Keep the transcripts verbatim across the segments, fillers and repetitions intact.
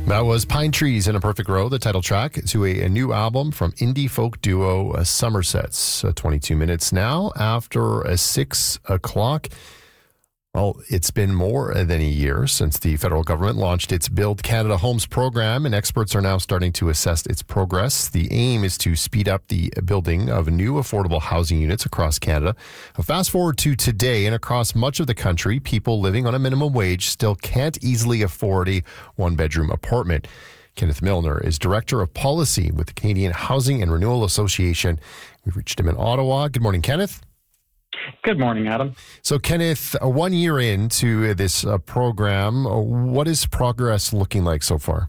That was Pine Trees in a Perfect Row, the title track to a, a new album from indie folk duo uh, Somersets. Uh, twenty-two minutes now after uh, six o'clock. Well, it's been more than a year since the federal government launched its Build Canada Homes program, and experts are now starting to assess its progress. The aim is to speed up the building of new affordable housing units across Canada. Fast forward to today, and across much of the country, people living on a minimum wage still can't easily afford a one-bedroom apartment. Kenneth Milner is Director of Policy with the Canadian Housing and Renewal Association. We've reached him in Ottawa. Good morning, Kenneth. Good morning, Adam. So, Kenneth, uh, one year into this uh, program, uh, what is progress looking like so far?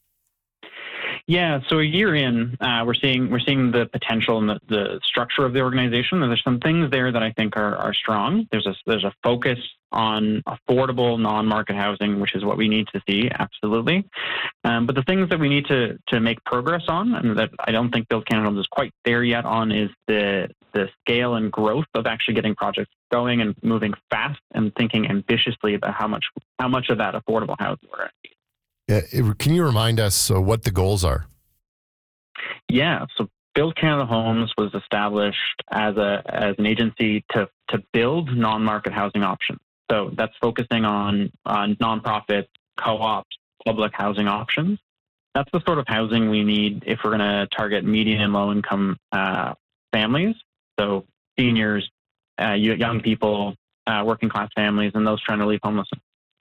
Yeah, so a year in, uh, we're seeing we're seeing the potential and the, the structure of the organization. And there's some things there that I think are, are strong. There's a there's a focus on affordable non-market housing, which is what we need to see, absolutely. Um, but the things that we need to to make progress on, and that I don't think Build Canada Homes is quite there yet on, is the the scale and growth of actually getting projects going and moving fast and thinking ambitiously about how much how much of that affordable housing we're at. Uh, can you remind us uh, what the goals are? Yeah, so Build Canada Homes was established as a as an agency to to build non-market housing options. So that's focusing on on nonprofit, co-ops, public housing options. That's the sort of housing we need if we're going to target median and low income uh, families. So seniors, uh, young people, uh, working class families, and those trying to leave homelessness.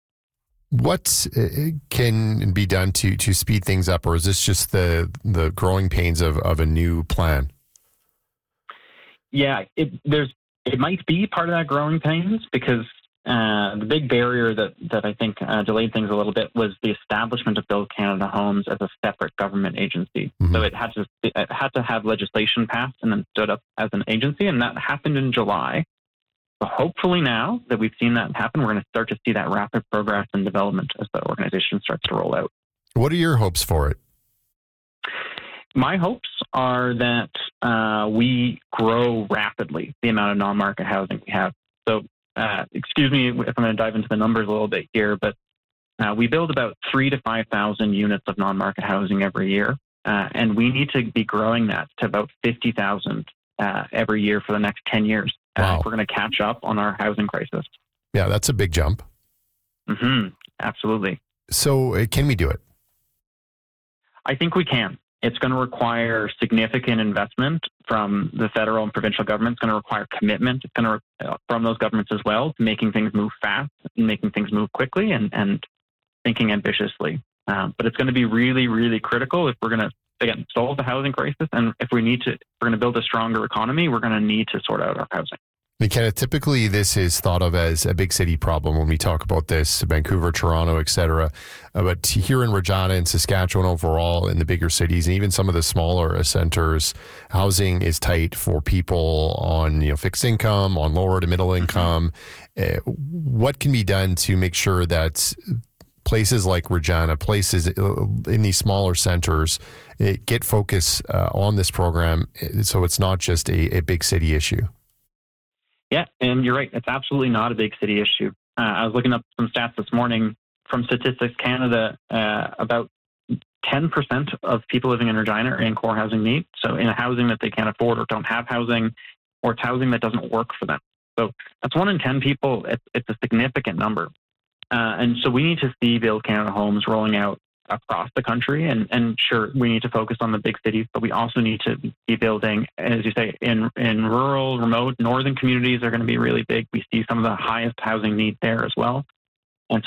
What uh, can be done to, to speed things up, or is this just the the growing pains of, of a new plan? Yeah, it, there's it might be part of that growing pains because uh, the big barrier that, that I think uh, delayed things a little bit was the establishment of Build Canada Homes as a separate government agency. Mm-hmm. So it had to it had to have legislation passed and then stood up as an agency, and that happened in July. So hopefully now that we've seen that happen, we're going to start to see that rapid progress and development as the organization starts to roll out. What are your hopes for it? My hopes are that uh, we grow rapidly the amount of non-market housing we have. So, uh, excuse me if I'm going to dive into the numbers a little bit here, but uh, we build about three to five thousand units of non-market housing every year, uh, and we need to be growing that to about fifty thousand uh, every year for the next ten years. Wow. Uh, if we're going to catch up on our housing crisis. Yeah, that's a big jump. Mm-hmm. Absolutely. So uh, can we do it? I think we can. It's going to require significant investment from the federal and provincial government. It's going to require commitment. It's going to uh, from those governments as well, to making things move fast and making things move quickly and, and thinking ambitiously. Um, but it's going to be really, really critical if we're going to again, solve the housing crisis. And if we need to, if we're going to build a stronger economy, we're going to need to sort out our housing. McKenna, typically this is thought of as a big city problem when we talk about this, Vancouver, Toronto, et cetera. Uh, but here in Regina and Saskatchewan overall, in the bigger cities and even some of the smaller centers, housing is tight for people on you know fixed income, on lower to middle income. Uh, what can be done to make sure that places like Regina, places in these smaller centers, get focus uh, on this program so it's not just a, a big city issue? Yeah, and you're right. It's absolutely not a big city issue. Uh, I was looking up some stats this morning from Statistics Canada. Uh, about ten percent of people living in Regina are in core housing need. So in a housing that they can't afford or don't have housing, or it's housing that doesn't work for them. So that's one in ten people. It's, it's a significant number. Uh, and so we need to see Build Canada Homes rolling out across the country. And, and sure, we need to focus on the big cities, but we also need to be building, as you say, in, in rural, remote, northern communities are going to be really big. We see some of the highest housing need there as well.